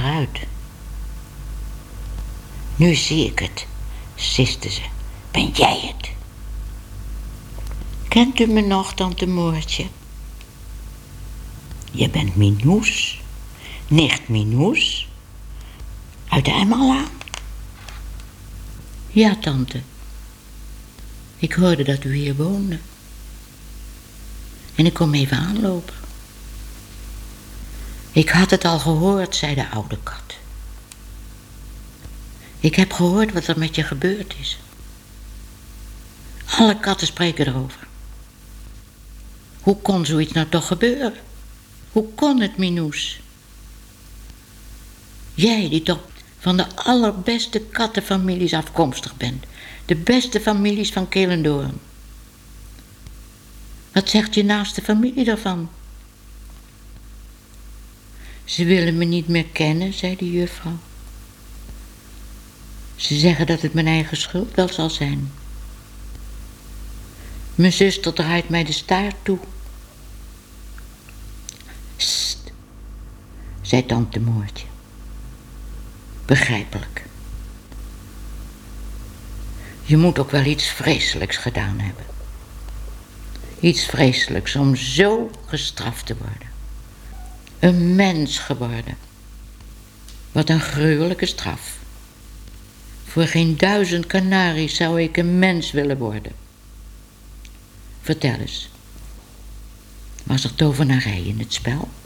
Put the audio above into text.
eruit. Nu zie ik het, siste ze. Ben jij het? Kent u me nog, tante Moortje? Je bent Minoes, nicht Minoes, uit de Emmerlaan. Ja, tante. Ik hoorde dat u hier woonde. En ik kom even aanlopen. Ik had het al gehoord, zei de oude kat. Ik heb gehoord wat er met je gebeurd is. Alle katten spreken erover. Hoe kon zoiets nou toch gebeuren? Hoe kon het, Minoes? Jij die toch van de allerbeste kattenfamilies afkomstig bent. De beste families van Kelendoorn. Wat zegt je naaste familie daarvan? Ze willen me niet meer kennen, zei de juffrouw. Ze zeggen dat het mijn eigen schuld wel zal zijn. Mijn zuster draait mij de staart toe. Sst, zei tante Moortje. Begrijpelijk. Je moet ook wel iets vreselijks gedaan hebben. Iets vreselijks om zo gestraft te worden. Een mens geworden. Wat een gruwelijke straf. Voor geen 1000 kanaries zou ik een mens willen worden. Vertel eens. Was er tovenarij in het spel?